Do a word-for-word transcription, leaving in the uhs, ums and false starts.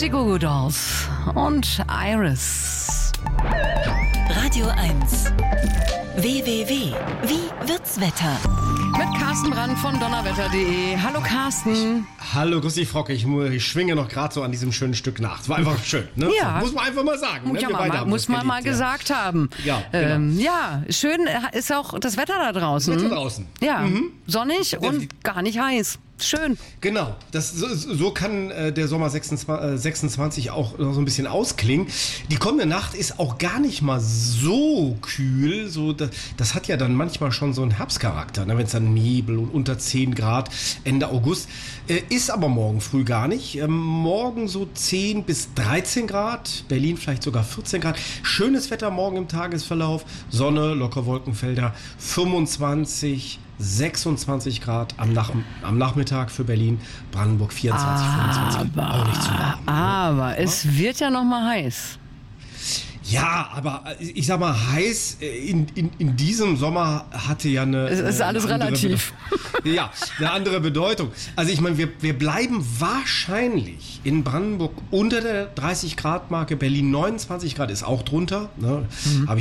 die Goo Goo Dolls und Iris. Radio eins. W W W. Wie wird's Wetter? Mit Carsten Brandt von donnerwetter punkt de. Hallo Carsten. Hallo, grüß dich, Frocke. Ich, ich schwinge noch gerade so an diesem schönen Stück nach. Es war einfach schön, ne? Ja. Muss man einfach mal sagen. Muss, ne? ja Wir mal, beide haben muss das man geliebt, mal ja. gesagt haben. Ja, genau. ähm, ja, schön ist auch das Wetter da draußen. Wetter draußen. Ja, Mhm. sonnig und gar nicht heiß. Schön. Genau, das, so, so kann äh, der Sommer sechsundzwanzig, äh, sechsundzwanzig auch noch so ein bisschen ausklingen. Die kommende Nacht ist auch gar nicht mal so kühl. So, das, das hat ja dann manchmal schon so einen Herbstcharakter, ne? Wenn es dann Nebel und unter zehn Grad Ende August. Äh, ist aber morgen früh gar nicht. Ähm, morgen so zehn bis dreizehn Grad, Berlin vielleicht sogar vierzehn Grad. Schönes Wetter morgen im Tagesverlauf. Sonne, locker Wolkenfelder, fünfundzwanzig, sechsundzwanzig Grad am, Nach am Nachmittag für Berlin, Brandenburg vierundzwanzig, fünfundzwanzig. Aber, auch nicht zu warm. aber es wird ja noch mal heiß. Ja, aber ich sag mal, heiß in, in, in diesem Sommer hatte ja eine. Es ist eine alles andere relativ. Bedeutung. Ja, eine andere Bedeutung. Also ich meine, wir, wir bleiben wahrscheinlich in Brandenburg unter der dreißig Grad Marke. Berlin neunundzwanzig Grad ist auch drunter. Ne? Mhm. Habe ich